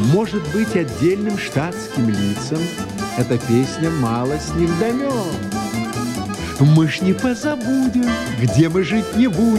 может быть, отдельным штатским лицам эта песня малость невдомек. Мы ж не позабудем, где мы жить не будем.